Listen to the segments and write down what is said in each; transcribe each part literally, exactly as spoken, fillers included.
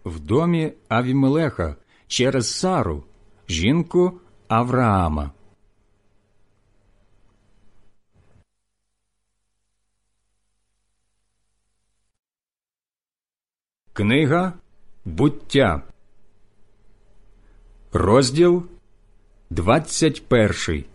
в домі Авімелеха через Сару, жінку Авраама. Книга Буття, розділ двадцять перший.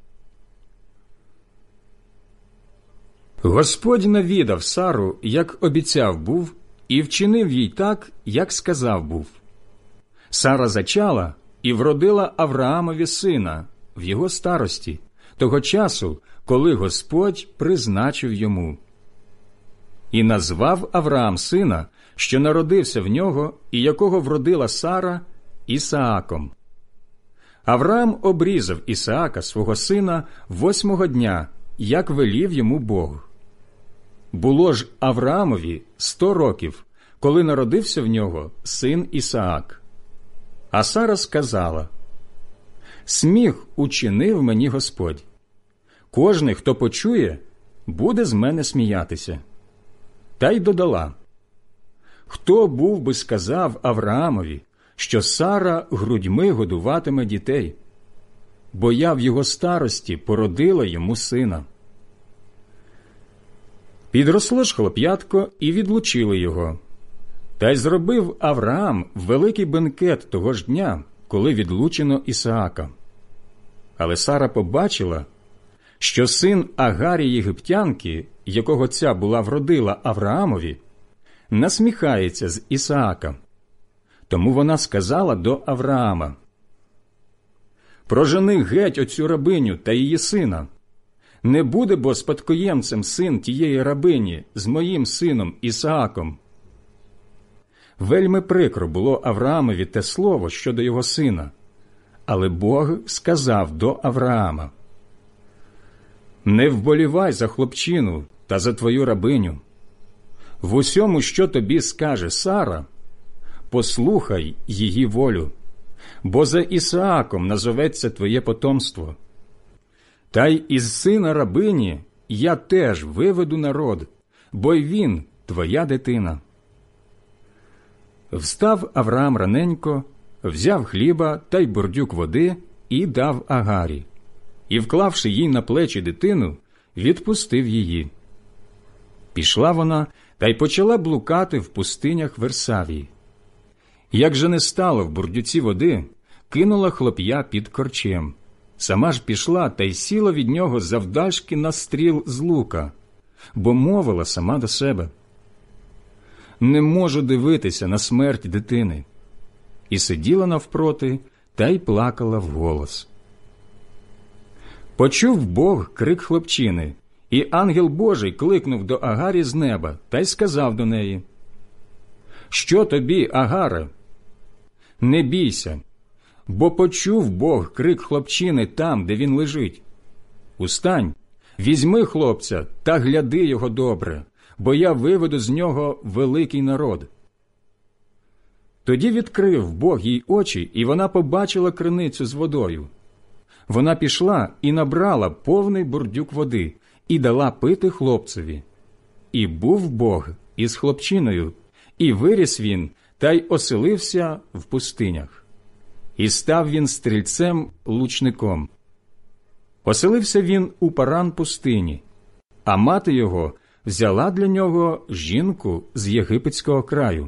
Господь навідав Сару, як обіцяв був, і вчинив їй так, як сказав був. Сара зачала і вродила Авраамові сина в його старості, того часу, коли Господь призначив йому. І назвав Авраам сина, що народився в нього, і якого вродила Сара, Ісааком. Авраам обрізав Ісаака, свого сина, восьмого дня, як велів йому Бог. Було ж Авраамові сто років, коли народився в нього син Ісаак. А Сара сказала: «Сміх учинив мені Господь. Кожний, хто почує, буде з мене сміятися». Та й додала: «Хто був би сказав Авраамові, що Сара грудьми годуватиме дітей? Бо я в його старості породила йому сина». Підросло ж хлоп'ятко, і відлучили його. Та й зробив Авраам великий бенкет того ж дня, коли відлучено Ісаака. Але Сара побачила, що син Агарі єгиптянки, якого ця була вродила Авраамові, насміхається з Ісаака. Тому вона сказала до Авраама: «Прожени геть оцю рабиню та її сина. Не буде бо спадкоємцем син тієї рабині з моїм сином Ісааком». Вельми прикро було Авраамові те слово щодо його сина, але Бог сказав до Авраама: «Не вболівай за хлопчину та за твою рабиню. В усьому, що тобі скаже Сара, послухай її волю, бо за Ісааком назоветься твоє потомство. Та й із сина рабині я теж виведу народ, бо й він твоя дитина». Встав Авраам раненько, взяв хліба та й бурдюк води і дав Агарі, і, вклавши їй на плечі дитину, відпустив її. Пішла вона та й почала блукати в пустинях Версавії. Як же не стало в бурдюці води, кинула хлоп'я під корчем. Сама ж пішла та й сіла від нього завдальшки на стріл з лука, бо мовила сама до себе: «Не можу дивитися на смерть дитини». І сиділа навпроти та й плакала вголос. Почув Бог крик хлопчини, і ангел Божий кликнув до Агарі з неба та й сказав до неї: «Що тобі, Агаре? Не бійся, бо почув Бог крик хлопчини там, де він лежить. Устань, візьми хлопця та гляди його добре, бо я виведу з нього великий народ». Тоді відкрив Бог їй очі, і вона побачила криницю з водою. Вона пішла і набрала повний бурдюк води і дала пити хлопцеві. І був Бог із хлопчиною, і виріс він, та й оселився в пустинях. І став він стрільцем-лучником. Оселився він у Паран пустині, а мати його взяла для нього жінку з єгипетського краю.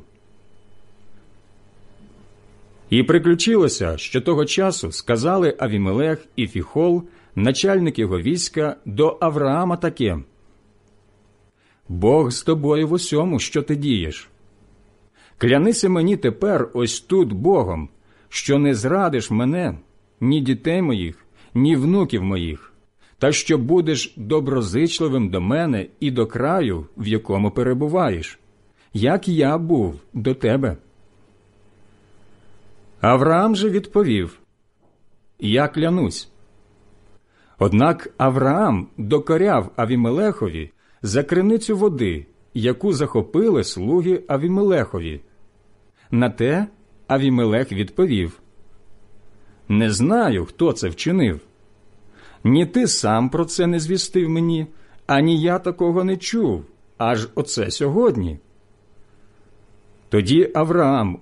І приключилося, що того часу сказали Авімелех і Фіхол, начальник його війська, до Авраама таке: «Бог з тобою в усьому, що ти дієш. Клянися мені тепер ось тут Богом, що не зрадиш мене, ні дітей моїх, ні внуків моїх, та що будеш доброзичливим до мене і до краю, в якому перебуваєш, як я був до тебе». Авраам же відповів: «Я клянусь». Однак Авраам докоряв Авімелехові за криницю води, яку захопили слуги Авімелехові. На те Авімелех відповів: «Не знаю, хто це вчинив. Ні ти сам про це не звістив мені, ані я такого не чув, аж оце сьогодні». Тоді Авраам